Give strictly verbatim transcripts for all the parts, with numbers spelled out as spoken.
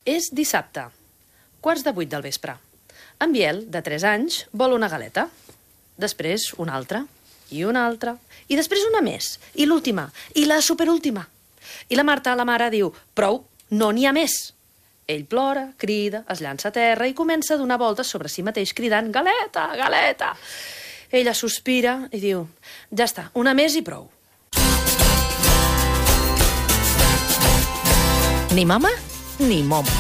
És dissabte, quarts de vuit del vespre. En Biel, de tres anys, vol una galeta. Després una altra, i una altra, i després una més, i l'última, i la superúltima. I la Marta, la mare, diu, prou, no n'hi ha més. Ell plora, crida, es llança a terra i comença a donar voltes sobre si mateix cridant galeta, galeta. Ella sospira i diu, ja està, una més i prou. Ni mama, ni momo.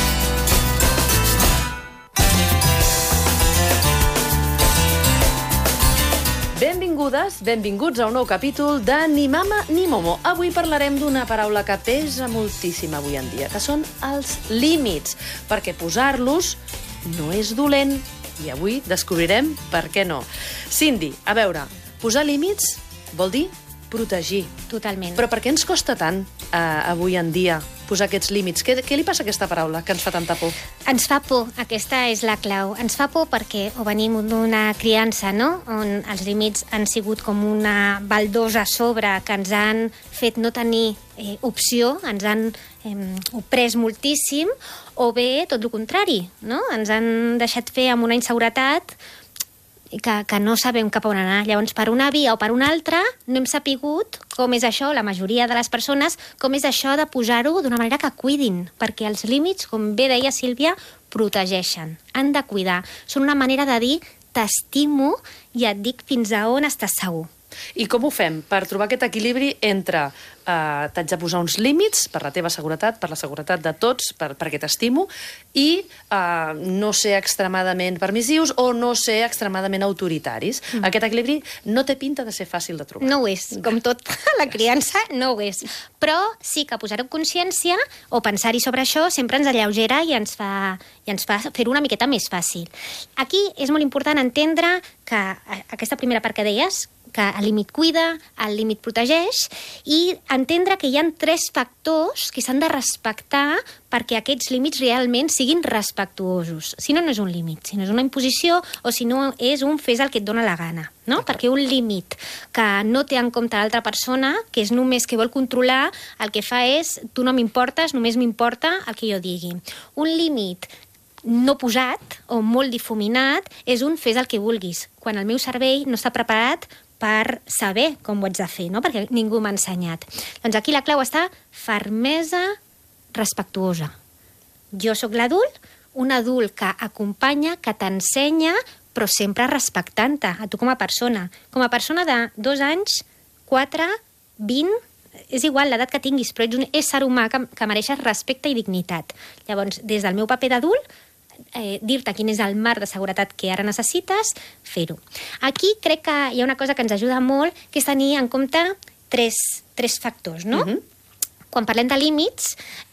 Benvingudes, benvinguts a un nou capítol de Ni mama ni momo. Avui parlarem d'una paraula que pesa moltíssim avui en dia, que són els límits, perquè posar-los no és dolent. I avui descobrirem per què no. Cindy, a veure, posar límits vol dir protegir. Totalment. Però per què ens costa tant eh, avui en dia posar aquests límits? Què, què li passa a aquesta paraula que ens fa tanta por? Ens fa por, aquesta és la clau. Ens fa por perquè o venim d'una criança, no?, on els límits han sigut com una baldosa a sobre que ens han fet no tenir eh, opció, ens han eh, oprès moltíssim, o bé tot el contrari, no? Ens han deixat fer amb una inseguretat que, que no sabem cap a on anar. Llavors, per una via o per una altra, no hem sapigut com és això, la majoria de les persones, com és això de posar-ho d'una manera que cuidin, perquè els límits, com bé deia Sílvia, protegeixen, han de cuidar. Són una manera de dir t'estimo i et dic fins a on estàs segur. I com ho fem per trobar aquest equilibri entre eh, t'haig de posar uns límits per la teva seguretat, per la seguretat de tots, per, perquè t'estimo, i eh, no ser extremadament permissius o no ser extremadament autoritaris? Mm. Aquest equilibri no té pinta de ser fàcil de trobar. No ho és, com tot la criança no ho és. Però sí que posar-ho en consciència o pensar-hi sobre això sempre ens alleugera i ens fa, i ens fa fer-ho una miqueta més fàcil. Aquí és molt important entendre que aquesta primera part que deies, que el límit cuida, el límit protegeix, i entendre que hi ha tres factors que s'han de respectar perquè aquests límits realment siguin respectuosos. Si no, no és un límit, si no és una imposició o si no és un fes el que et dóna la gana. No? Perquè un límit que no té en compte l'altra persona, que és només que vol controlar, el que fa és tu no m'importes, només m'importa el que jo digui. Un límit no posat o molt difuminat és un fes el que vulguis, quan el meu cervell no està preparat per saber com ho haig de fer, no? Perquè ningú m'ha ensenyat. Doncs aquí la clau està fermesa respectuosa. Jo sóc l'adult, un adult que acompanya, que t'ensenya, però sempre respectant-te, a tu com a persona. Com a persona de dos anys, quatre, vint, és igual l'edat que tinguis, però ets un ésser humà que, que mereixes respecte i dignitat. Llavors, des del meu paper d'adult, Eh, dir-te quin és el marc de seguretat que ara necessites, fer-ho. Aquí crec que hi ha una cosa que ens ajuda molt, que és tenir en compte tres, tres factors, no? Uh-huh. Quan parlem de límits,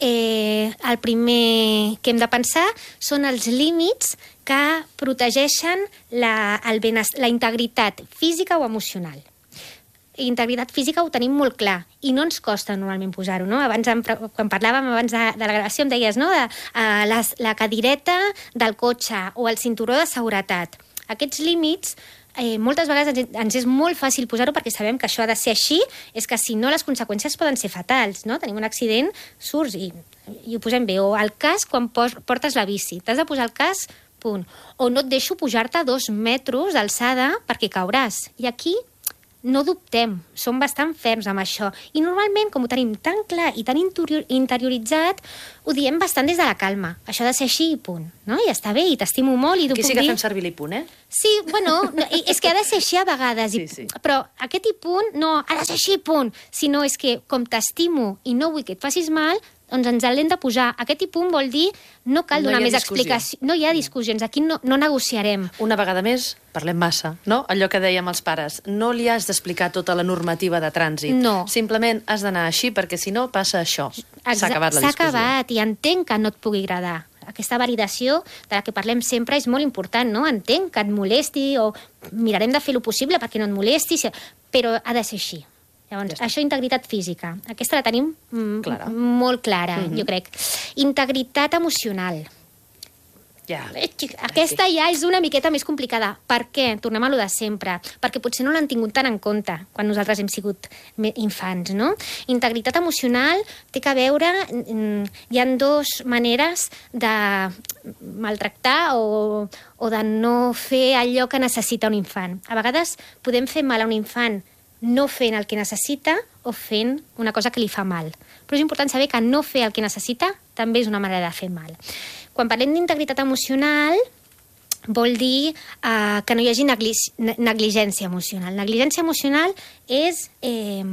eh, el primer que hem de pensar són els límits que protegeixen la, el benes- la integritat física o emocional. Integritat física ho tenim molt clar i no ens costa normalment posar-ho, no? Abans, quan parlàvem abans de, de la gravació, em deies, no?, de uh, les, la cadireta del cotxe o el cinturó de seguretat. Aquests límits, eh, moltes vegades ens, ens és molt fàcil posar-ho perquè sabem que això ha de ser així, és que si no les conseqüències poden ser fatals, no? Tenim un accident, surts i, i ho posem bé. O el cas quan pos, portes la bici. T'has de posar el cas, punt. O no et deixo pujar-te a dos metres d'alçada perquè cauràs. I aquí no dubtem, som bastant ferms amb això. I normalment, com ho tenim tan clar i tan interioritzat, ho diem bastant des de la calma. Això ha de ser així i punt. No? I està bé, i t'estimo molt. I Aquí sí que dir... fem servir l'hi-punt, eh? Sí, bueno, és que ha de ser així a vegades. I... Sí, sí. Però aquest i-punt no ha de ser així i punt. Sinó és que, com t'estimo i no vull que et facis mal, doncs ens l'hem de posar. Aquest i punt vol dir no cal donar no més explicació. No hi ha discussions, aquí no, no negociarem. Una vegada més, parlem massa, no? Allò que dèiem els pares, no li has d'explicar tota la normativa de trànsit. No. Simplement has d'anar així, perquè si no passa això. S'ha acabat la discussió. S'ha acabat, i entenc que no et pugui agradar. Aquesta validació de la que parlem sempre és molt important, no? Entenc que et molesti o mirarem de fer lo possible perquè no et molesti, però ha de ser així. Llavors, ja això, integritat física. Aquesta la tenim mm, clara. molt clara, mm-hmm. jo crec. Integritat emocional. Ja. Aquesta ja és una miqueta més complicada. Per què? Tornem a lo de sempre. Perquè potser no l'han tingut tan en compte quan nosaltres hem sigut infants, no? Integritat emocional té que veure... Hi ha dues maneres de maltractar o, o de no fer allò que necessita un infant. A vegades podem fer mal a un infant no fent el que necessita o fent una cosa que li fa mal. Però és important saber que no fer el que necessita també és una manera de fer mal. Quan parlem d'integritat emocional, vol dir eh, que no hi hagi negli negligència emocional. Negligència emocional és eh,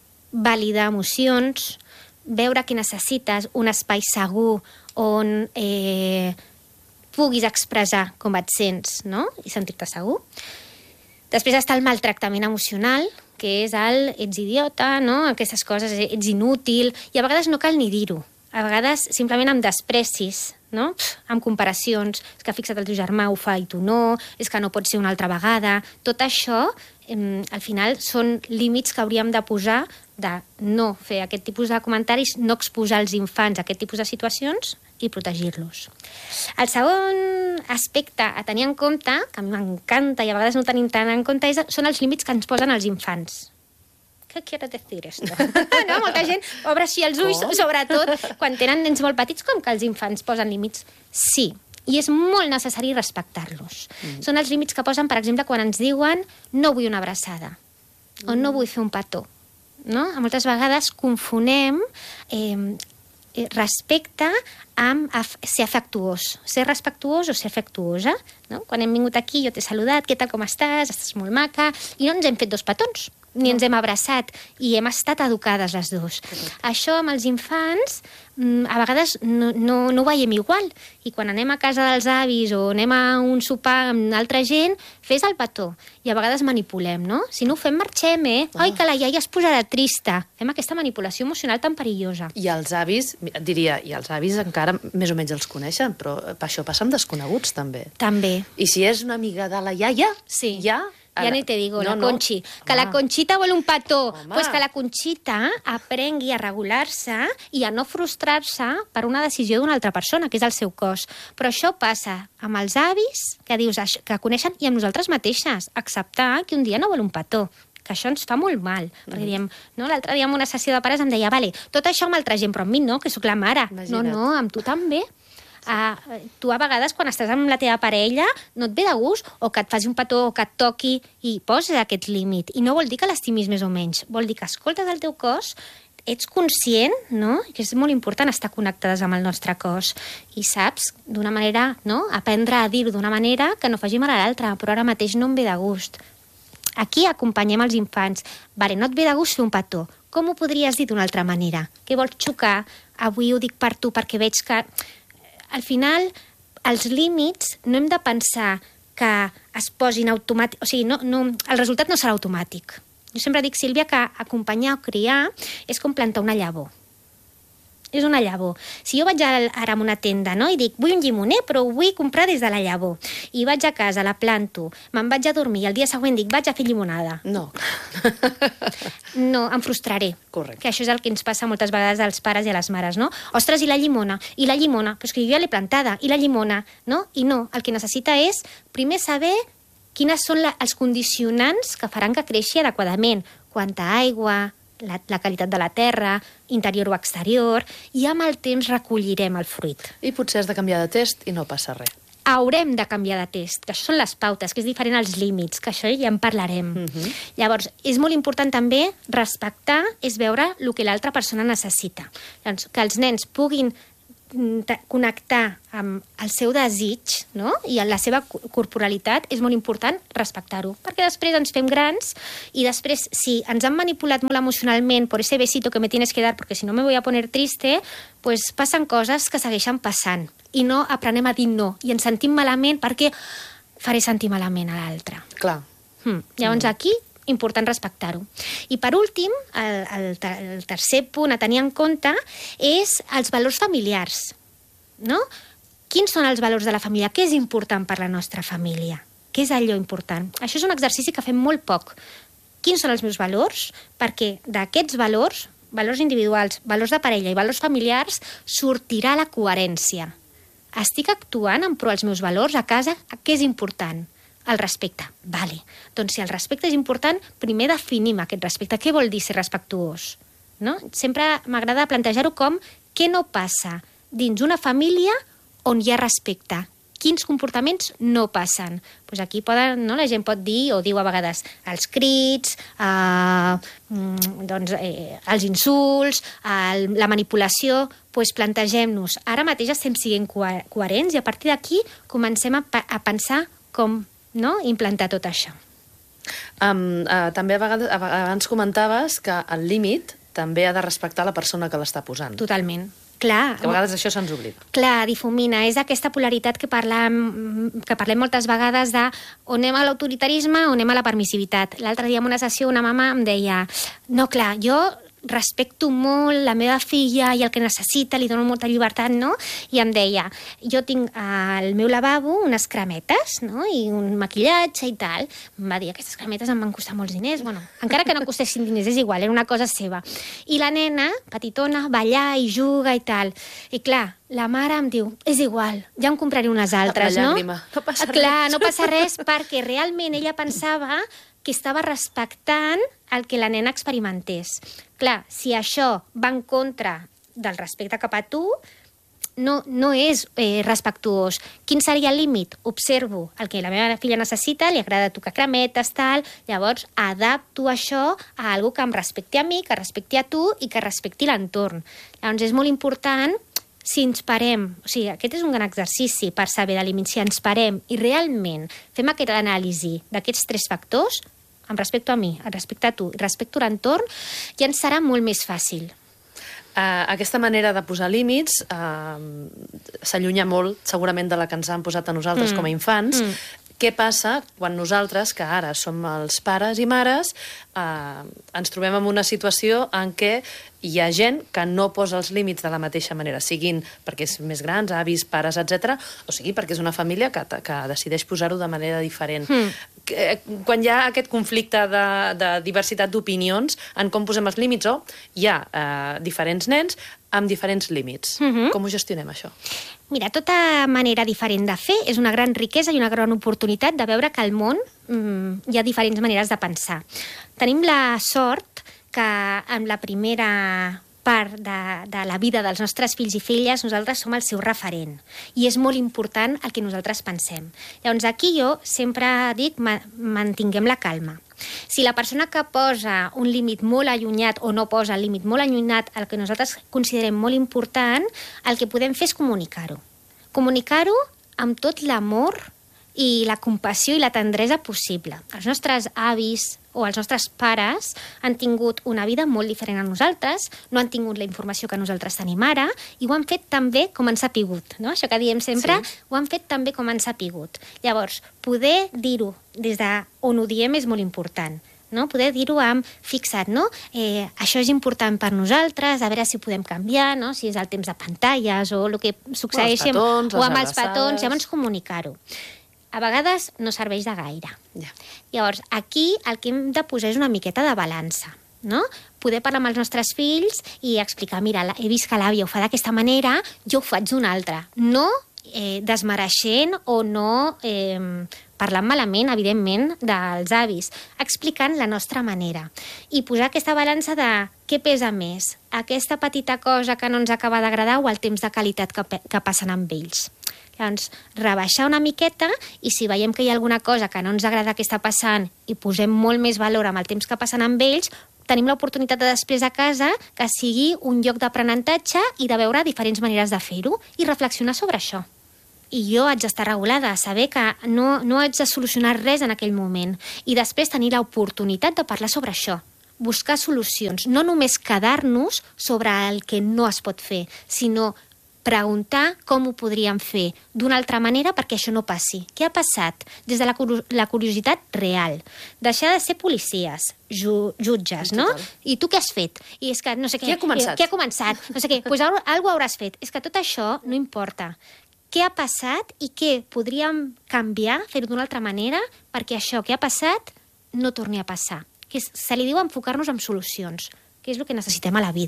validar emocions, veure que necessites un espai segur on eh, puguis expressar com et sents, no? I sentir-te segur. Després està el maltractament emocional, que és el ets idiota, no? Aquestes coses, ets inútil, i a vegades no cal ni dir-ho. A vegades simplement amb desprecis, no? Amb comparacions, és que fixa't el teu germà ho fa i tu no, és que no pot ser una altra vegada. Tot això, eh, al final, són límits que hauríem de posar de no fer aquest tipus de comentaris, no exposar els infants a aquest tipus de situacions i protegir-los. El segon aspecte a tenir en compte, que a mi m'encanta i a vegades no tenim tant en compte, és, són els límits que ens posen els infants. Què quieres decir esto? No? Molta gent obre així els ulls, com? Sobretot quan tenen nens molt petits, com que els infants posen límits. Sí, i és molt necessari respectar-los. Mm. Són els límits que posen, per exemple, quan ens diuen no vull una abraçada mm. o no vull fer un petó. No? A moltes vegades confonem eh, respecte amb ser afectuós. Ser respectuós o ser afectuosa. No? Quan hem vingut aquí jo t'he saludat, què tal, com estàs? Estàs molt maca. I no ens hem fet dos petons, ni ens hem abraçat, i hem estat educades les dues. Correcte. Això amb els infants a vegades no, no, no ho veiem igual. I quan anem a casa dels avis o anem a un sopar amb altra gent, fes el petó. I a vegades manipulem, no? Si no ho fem, marxem, eh? Oh. Ai, que la iaia es posarà trista. Fem aquesta manipulació emocional tan perillosa. I els avis, diria, i els avis encara més o menys els coneixen, però això passa amb desconeguts, també. També. I si és una amiga de la iaia, sí. ja... Ja ni te digo, no, la no. Conchi. Que Home. La Conxita vol un petó. Doncs pues que la Conxita aprengui a regular-se i a no frustrar-se per una decisió d'una altra persona, que és el seu cos. Però això passa amb els avis que dius que coneixen i amb nosaltres mateixes. Acceptar que un dia no vol un petó. Que això ens fa molt mal. Mm. Perquè diem, no, l'altre dia en una sessió de pares em deia, vale, tot això amb altra gent, però amb mi no, que sóc la mare. Imagina't. No, no, amb tu també. Uh, tu a vegades quan estàs amb la teva parella no et ve de gust o que et faci un petó o que et toqui i poses aquest límit, i no vol dir que l'estimis més o menys, vol dir que escoltes el teu cos, ets conscient, no? Que és molt important estar connectades amb el nostre cos i saps d'una manera, no? Aprendre a dir-ho d'una manera que no faci mal a l'altra, però ara mateix no em ve de gust. Aquí acompanyem els infants. Vale, no et ve de gust fer un petó, com ho podries dir d'una altra manera? Què vols xocar? Avui ho dic per tu perquè veig que... Al final, els límits no hem de pensar que es posin automàtic... O sigui, no, no, el resultat no serà automàtic. Jo sempre dic, Sílvia, que acompanyar o criar és com plantar una llavor. És una llavor. Si jo vaig ara a una tenda, no?, i dic, vull un llimoner, però ho vull comprar des de la llavor, i vaig a casa, la planto, me'n vaig a dormir, i el dia següent dic, vaig a fer llimonada. No. No, em frustraré. Correcte. Que això és el que ens passa moltes vegades als pares i a les mares, no? Ostres, i la llimona? I la llimona? Però és que jo ja l'he plantada. I la llimona? No? I no. El que necessita és, primer, saber quines són la, els condicionants que faran que creixi adequadament. Quanta aigua... La, la qualitat de la terra, interior o exterior, i amb el temps recollirem el fruit. I potser has de canviar de test i no passa res. Haurem de canviar de test, que això són les pautes, que és diferent als límits, que això ja en parlarem. Uh-huh. Llavors, és molt important també respectar, és veure el que l'altra persona necessita. Llavors, que els nens puguin connectar amb el seu desig, no?, i amb la seva corporalitat, és molt important respectar-ho, perquè després ens fem grans i després, si ens han manipulat molt emocionalment por ese besito que me tienes que dar porque si no me voy a poner triste, pues passen coses que segueixen passant i no aprenem a dir no i ens sentim malament perquè faré sentir malament a l'altre. Clar. Hmm. Llavors aquí important respectar-ho. I per últim, el, el, el tercer punt a tenir en compte és els valors familiars, no? Quins són els valors de la família? Què és important per la nostra família? Què és allò important? Això és un exercici que fem molt poc. Quins són els meus valors? Perquè d'aquests valors, valors individuals, valors de parella i valors familiars, sortirà la coherència. estic actuant en pro als meus valors a casa, què és important? El respecte. Vale. Doncs si el respecte és important, primer definim aquest respecte. Què vol dir ser respectuós? No? Sempre m'agrada plantejar-ho com què no passa dins una família on hi ha respecte. Quins comportaments no passen? Pues aquí poden, no? La gent pot dir, o diu a vegades, els crits, eh, doncs, eh, els insults, el, la manipulació. Pues plantegem-nos, ara mateix estem sent coherents i a partir d'aquí comencem a, a pensar com, no?, implantar tot això. Um, uh, també a vegades, abans comentaves que el límit també ha de respectar la persona que l'està posant. Totalment. Clar. Que a vegades això se'ns oblida. Clar, difumina. És aquesta polaritat que parlem, que parlem moltes vegades de on anem a l'autoritarisme o anem a la permissivitat. L'altre dia en una sessió una mama em deia no, clar, jo respecto molt la meva filla i el que necessita, li dono molta llibertat, no? I em deia, jo tinc al meu lavabo unes cremetes, no?, i un maquillatge i tal. Em va dir, aquestes cremetes em van costar molts diners. Bueno, encara que no costessin diners, és igual, era una cosa seva. I la nena, petitona, va allà i juga i tal. I clar, la mare em diu, és igual, ja em compraré unes altres, no? Llàgrima. No passa res. Clar, no passa res, perquè realment ella pensava que estava respectant el que la nena experimentés. Clar, si això va en contra del respecte cap a tu, no, no és eh, respectuós. Quin seria el límit? Observo el que la meva filla necessita, li agrada tocar cremetes, tal, llavors adapto això a algo que em respecti a mi, que respecti a tu i que respecti l'entorn. Llavors és molt important, si ens parem, o sigui, aquest és un gran exercici per saber de límits, si ens parem i realment fem aquesta anàlisi d'aquests tres factors, amb respecte a mi, amb respecte a tu, respecte a l'entorn, ja ens serà molt més fàcil. Uh, aquesta manera de posar límits uh, s'allunya molt, segurament, de la que ens han posat a nosaltres mm. com a infants. Mm. Què passa quan nosaltres, que ara som els pares i mares, eh, ens trobem en una situació en què hi ha gent que no posa els límits de la mateixa manera, siguin perquè és més grans, avis, pares, etcètera, o sigui perquè és una família que, que decideix posar-ho de manera diferent. Mm. Quan hi ha aquest conflicte de, de diversitat d'opinions en com posem els límits, o hi ha eh, diferents nens amb diferents límits. Mm-hmm. Com ho gestionem, això? Mira, tota manera diferent de fer és una gran riquesa i una gran oportunitat de veure que al món mm, hi ha diferents maneres de pensar. Tenim la sort que en la primera part de, de la vida dels nostres fills i filles nosaltres som el seu referent i és molt important el que nosaltres pensem. Llavors aquí jo sempre dic ma, mantinguem la calma. Si la persona que posa un límit molt allunyat o no posa el límit molt allunyat, el que nosaltres considerem molt important, el que podem fer és comunicar-ho. Comunicar-ho amb tot l'amor i la compassió i la tendresa possible. Els nostres avis o els nostres pares han tingut una vida molt diferent a nosaltres, no han tingut la informació que nosaltres tenim ara i ho han fet tan bé com han sapigut. No? Això que diem sempre, sí. Ho han fet tan bé com han sapigut. Llavors, poder dir-ho des d'on ho diem és molt important. No? Poder dir-ho amb fixat, no? Eh, això és important per nosaltres, a veure si ho podem canviar, no? Si és el temps de pantalles o el que succeeix o, petons, o amb els petons, llavors comunicar-ho. A vegades no serveix de gaire. Ja. Llavors, aquí el que hem de posar és una miqueta de balança, no? Poder parlar amb els nostres fills i explicar, mira, he vist que l'àvia ho fa d'aquesta manera, jo ho faig d'una altra. No eh, desmereixent o no eh, parlant malament, evidentment, dels avis, explicant la nostra manera. I posar aquesta balança de què pesa més, aquesta petita cosa que no ens acaba d'agradar o el temps de qualitat que, que passen amb ells. Llavors, rebaixar una miqueta i si veiem que hi ha alguna cosa que no ens agrada que està passant i posem molt més valor amb el temps que passen amb ells, tenim l'oportunitat de després a casa que sigui un lloc d'aprenentatge i de veure diferents maneres de fer-ho i reflexionar sobre això. I jo haig d'estar regulada, saber que no, no haig de solucionar res en aquell moment i després tenir l'oportunitat de parlar sobre això, buscar solucions, no només quedar-nos sobre el que no es pot fer, sinó preguntar com ho podríem fer d'una altra manera perquè això no passi. Què ha passat? Des de la, la curiositat real. Deixar de ser policies, ju, jutges, no? I tu què has fet? I és que no sé què. Qui ha començat? Què ha començat? No sé què. Doncs alguna hauràs fet. És que tot això no importa. Què ha passat i què podríem canviar, fer-ho d'una altra manera perquè això que ha passat no torni a passar. Que se li diu enfocar-nos en solucions, que és el que necessitem a la vida.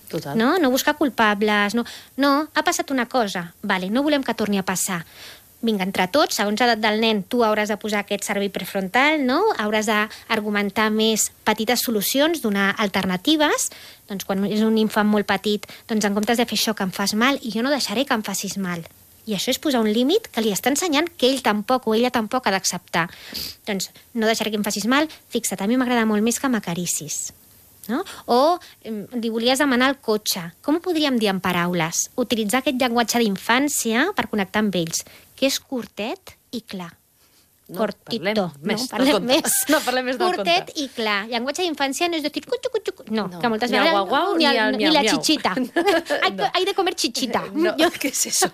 Total. No? No buscar culpables. No, no, ha passat una cosa. Vale, no volem que torni a passar. Vinga, entre tots, segons l'edat del nen, tu hauràs de posar aquest servei prefrontal, no? Hauràs d'argumentar més petites solucions, donar alternatives. Doncs quan és un infant molt petit, doncs en comptes de fer això que em fas mal, i jo no deixaré que em facis mal. I això és posar un límit que li està ensenyant que ell tampoc o ella tampoc ha d'acceptar. Doncs no deixaré que em facis mal, fixa't, a mi m'agrada molt més que m'acaricis. No? O eh, li volies demanar el cotxe. Com ho podríem dir en paraules? Utilitzar aquest llenguatge d'infància per connectar amb ells, que és curtet i clar. No, Cortito. parlem més no, parlem del més. conte. No parlem més del Curtet conte. i clar. Llenguatge d'infància no és de dir... Cuchu, cuchu, cuchu. No, No, que moltes ni el vegades... guau, guau, ni, ni el, el ni miau, la miau. chichita. hay, No. hay de comer chichita. No, Jo- què és això?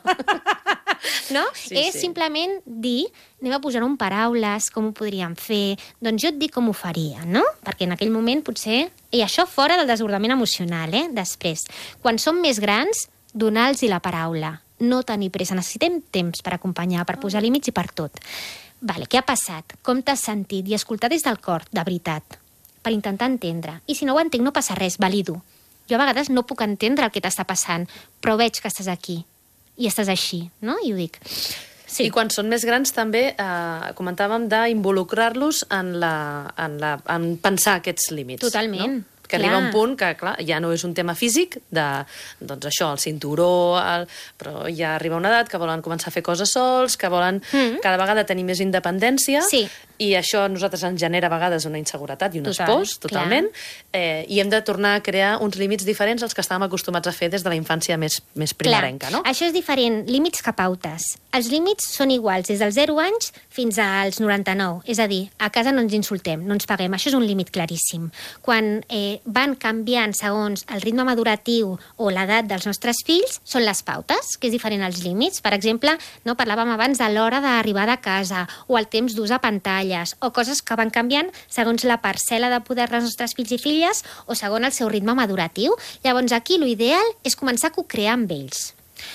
No? Sí, és sí. simplement dir, anem a posar-ho en paraules, com ho podríem fer, doncs jo et dic com ho faria, no? Perquè en aquell moment potser... I això fora del desbordament emocional, eh? Després, quan som més grans, donar-los la paraula. No tenir pressa, necessitem temps per acompanyar, per posar límits i per tot. Vale, què ha passat? Com t'has sentit? I escoltar des del cor, de veritat, per intentar entendre. I si no ho entenc, no passa res, valido. Jo a vegades no puc entendre el que t'està passant, però veig que estàs aquí i estàs així, no? I ho dic. Sí. I quan són més grans també eh, comentàvem d'involucrar-los en, la, en, la, en pensar aquests límits. Totalment. No? Que Clar. arriba un punt que, clar, ja no és un tema físic, de, doncs això, el cinturó, el, però ja arriba una edat que volen començar a fer coses sols, que volen Mm. cada vegada tenir més independència, Sí. i això a nosaltres ens genera a vegades una inseguretat i un Total, espòs, clar. totalment, eh, i hem de tornar a crear uns límits diferents als que estàvem acostumats a fer des de la infància més, més primerenca, Clar, no? això és diferent, límits que pautes. Els límits són iguals des dels zero anys fins als noranta-nou. És a dir, a casa no ens insultem, no ens paguem. Això és un límit claríssim. Quan eh, van canviant segons el ritme maduratiu o l'edat dels nostres fills, són les pautes, que és diferent als límits. Per exemple, no parlàvem abans de l'hora d'arribar de casa o el temps d'ús a pantalles o coses que van canviant segons la parcel·la de poder dels nostres fills i filles o segons el seu ritme maduratiu. Llavors, aquí l'ideal és començar a co-crear amb ells.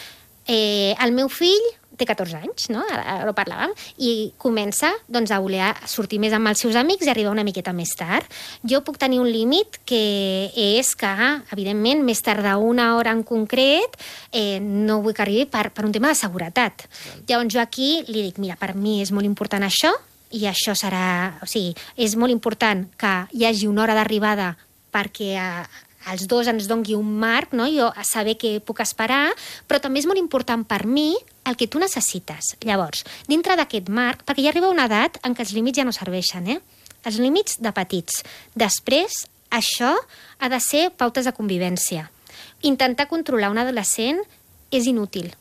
Eh, el meu fill té catorze anys, no? Ara, ara ho parlàvem, i comença doncs, a voler sortir més amb els seus amics i arribar una miqueta més tard. Jo puc tenir un límit que és que, evidentment, més tard d'una hora en concret, eh, no vull que arribi per, per un tema de seguretat. Llavors jo aquí li dic, mira, per mi és molt important això, i això serà... O sigui, és molt important que hi hagi una hora d'arribada perquè eh, els dos ens dongui un marc, no? Jo a saber què puc esperar, però també és molt important per mi el que tu necessites. Llavors, dintre d'aquest marc, perquè ja arriba una edat en què els límits ja no serveixen, eh? Els límits de petits. Després, això ha de ser pautes de convivència. Intentar controlar un adolescent és inútil.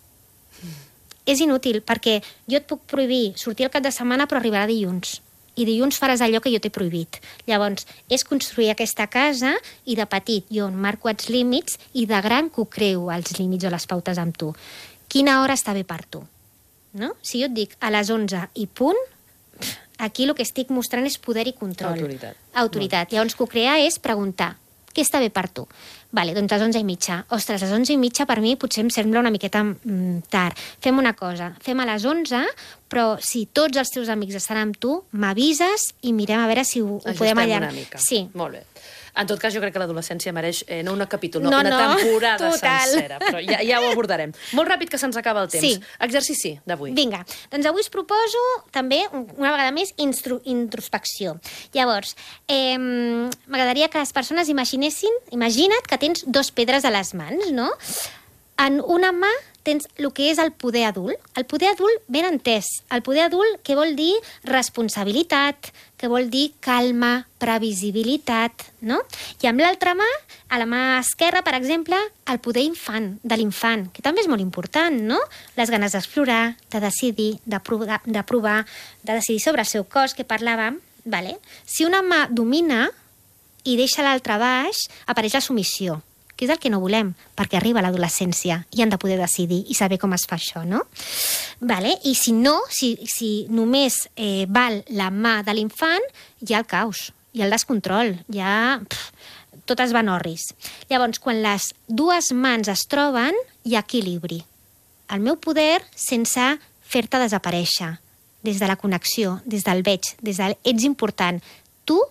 És inútil, perquè jo et puc prohibir sortir el cap de setmana però arribarà dilluns. I dilluns faràs allò que jo t'he prohibit. Llavors, és construir aquesta casa i de petit jo marco els límits i de gran que ho creu els límits o les pautes amb tu. Quina hora està bé per tu? No? Si jo et dic a les onze i punt, aquí el que estic mostrant és poder i control. Autoritat. Autoritat. Llavors, co-crear és preguntar què està bé per tu? Vale, doncs a les onze i mitja. Ostres, a les onze i mitja per mi potser em sembla una miqueta mm, tard. Fem una cosa, fem a les onze, però si tots els teus amics estan amb tu, m'avises i mirem a veure si ho, ho podem Ajustem allargar. una mica. Sí. Molt bé. En tot cas, jo crec que l'adolescència mereix eh, no un capítol, no, No, una no, temporada total. sencera. Però ja, ja ho abordarem. Molt ràpid que se'ns acaba el temps. Sí. Exercici d'avui. Vinga, doncs avui us proposo també, una vegada més, instru introspecció. Llavors, eh, m'agradaria que les persones imaginessin, imagina't que tens dos pedres a les mans, no? En una mà tens el que és el poder adult. El poder adult ben entès. El poder adult que vol dir responsabilitat, que vol dir calma, previsibilitat, no? I amb l'altra mà, a la mà esquerra, per exemple, el poder infant, de l'infant, que també és molt important, no? Les ganes d'explorar, de decidir, de provar, de provar, de decidir sobre el seu cos, que parlàvem, vale? Si una mà domina i deixa l'altra baix, apareix la submissió, que és el que no volem, perquè arriba l'adolescència i han de poder decidir i saber com es fa això, no? Vale? I si no, si, si només eh, val la mà de l'infant, hi ha el caos, hi ha el descontrol, hi ha... Pff, tot es va en orris. Llavors, quan les dues mans es troben, hi ha equilibri. El meu poder sense fer-te desaparèixer, des de la connexió, des del veig, des del ets important, tu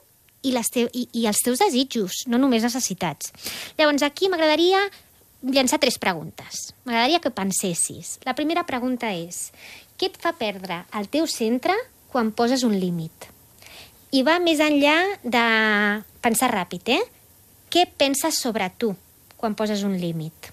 i, les te i, i els teus desitjos, no només necessitats. Llavors, aquí m'agradaria llançar tres preguntes. M'agradaria que pensessis. La primera pregunta és: què et fa perdre el teu centre quan poses un límit? I va més enllà de pensar ràpid, eh? Què penses sobre tu quan poses un límit?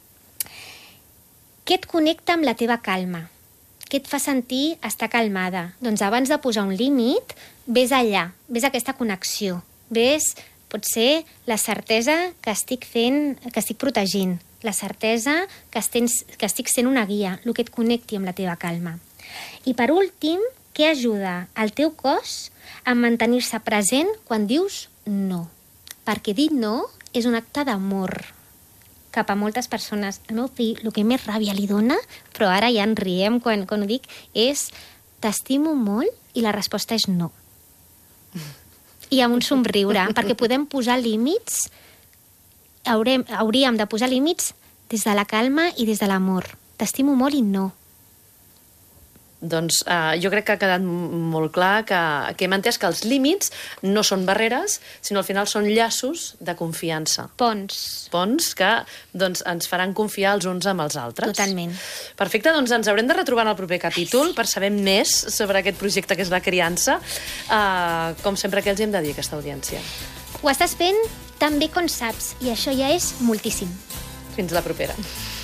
Què et connecta amb la teva calma? Què et fa sentir estar calmada? Doncs abans de posar un límit, ves allà, ves a aquesta connexió. Ves, potser, la certesa que estic fent, que estic protegint, la certesa que, estens, que estic sent una guia, el que et connecti amb la teva calma. I per últim, què ajuda al teu cos a mantenir-se present quan dius no? Perquè dir no és un acte d'amor cap a moltes persones. El meu fill, el que més ràbia li dona, però ara ja en riem quan, quan ho dic, és t'estimo molt i la resposta és no. I amb un somriure, perquè podem posar límits, haurem, hauríem de posar límits des de la calma i des de l'amor. T'estimo molt i no. Doncs uh, jo crec que ha quedat molt clar que, que hem entès que els límits no són barreres, sinó al final són llaços de confiança. Ponts. Ponts que doncs, ens faran confiar els uns amb els altres. Totalment. Perfecte, doncs ens haurem de retrobar en el proper capítol per saber més sobre aquest projecte que és la criança. Uh, com sempre, què els hem de dir a aquesta audiència? Ho estàs fent tan bé com saps, i això ja és moltíssim. Fins la propera.